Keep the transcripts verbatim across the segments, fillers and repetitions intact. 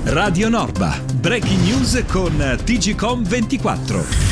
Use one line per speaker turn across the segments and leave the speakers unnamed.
Radio Norba, breaking news con T G Com ventiquattro.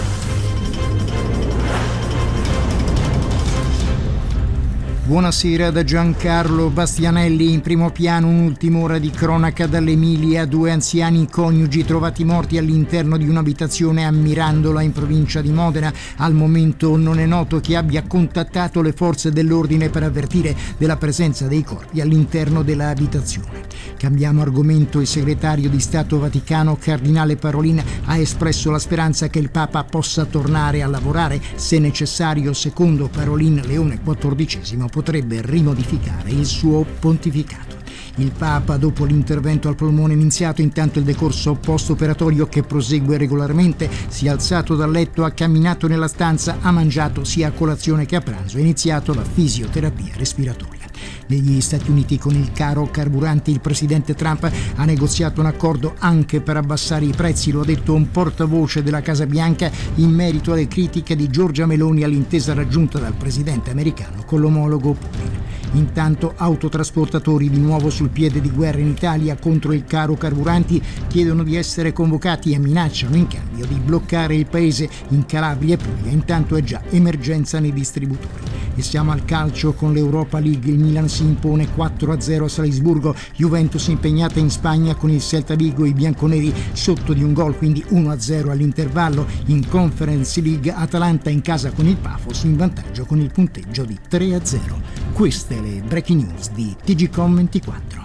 Buonasera da Giancarlo Bastianelli. In primo piano un'ultima ora di cronaca dall'Emilia. Due anziani coniugi trovati morti all'interno di un'abitazione a Mirandola in provincia di Modena. Al momento non è noto chi abbia contattato le forze dell'ordine per avvertire della presenza dei corpi all'interno dell'abitazione. Cambiamo argomento. Il segretario di Stato Vaticano, Cardinale Parolin, ha espresso la speranza che il Papa possa tornare a lavorare. Se necessario, secondo Parolin, Leone quattordicesimo potrebbe rimodificare il suo pontificato. Il Papa, dopo l'intervento al polmone iniziato, intanto il decorso post-operatorio che prosegue regolarmente, si è alzato dal letto, ha camminato nella stanza, ha mangiato sia a colazione che a pranzo, ha iniziato la fisioterapia respiratoria. Negli Stati Uniti, con il caro carburanti, il presidente Trump ha negoziato un accordo anche per abbassare i prezzi, lo ha detto un portavoce della Casa Bianca in merito alle critiche di Giorgia Meloni all'intesa raggiunta dal presidente americano con l'omologo Putin. Intanto autotrasportatori di nuovo sul piede di guerra in Italia contro il caro carburanti chiedono di essere convocati e minacciano in cambio di bloccare il paese. In Calabria e Puglia intanto è già emergenza nei distributori. E siamo al calcio con l'Europa League. Il Milan si impone quattro a zero a Salisburgo, Juventus impegnata in Spagna con il Celta Vigo, i bianconeri sotto di un gol, quindi uno a zero all'intervallo. In Conference League Atalanta in casa con il Pafos in vantaggio con il punteggio di tre a zero. Queste le breaking news di T G Com ventiquattro.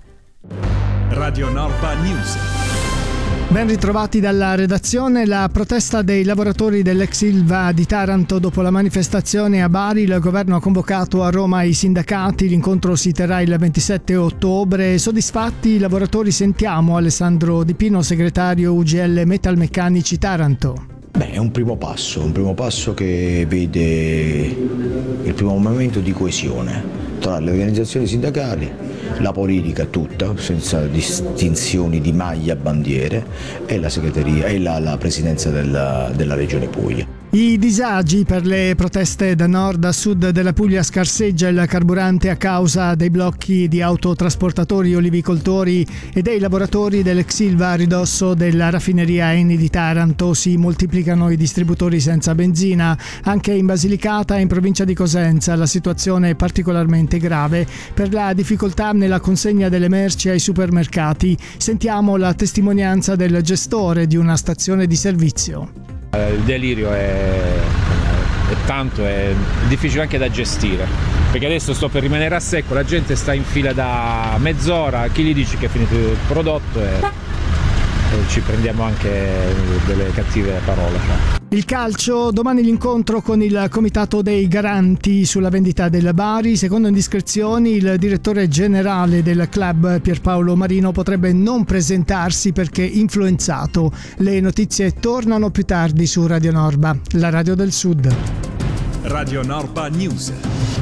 Radio Norba News.
Ben ritrovati dalla redazione. La protesta dei lavoratori dell'ex Ilva di Taranto dopo la manifestazione a Bari. Il governo ha convocato a Roma i sindacati. L'incontro si terrà il ventisette ottobre. Soddisfatti i lavoratori? Sentiamo Alessandro Di Pino, segretario U G L Metalmeccanici Taranto.
Beh, è un primo passo, un primo passo che vede il primo momento di coesione tra le organizzazioni sindacali, la politica tutta, senza distinzioni di maglia, bandiere, e la segreteria e la, la presidenza della, della Regione Puglia.
I disagi per le proteste da nord a sud della Puglia. Scarseggia il carburante a causa dei blocchi di autotrasportatori, olivicoltori e dei lavoratori dell'ex Ilva a ridosso della raffineria Eni di Taranto. Si moltiplicano i distributori senza benzina. Anche in Basilicata e in provincia di Cosenza la situazione è particolarmente grave per la difficoltà nella consegna delle merci ai supermercati. Sentiamo la testimonianza del gestore di una stazione di servizio.
Il delirio è, è tanto, è difficile anche da gestire, perché adesso sto per rimanere a secco, la gente sta in fila da mezz'ora, chi gli dice che è finito il prodotto e, e ci prendiamo anche delle cattive parole.
Il calcio, domani l'incontro con il comitato dei garanti sulla vendita del Bari. Secondo indiscrezioni il direttore generale del club Pierpaolo Marino potrebbe non presentarsi perché influenzato. Le notizie tornano più tardi su Radio Norba, la radio del Sud.
Radio Norba News.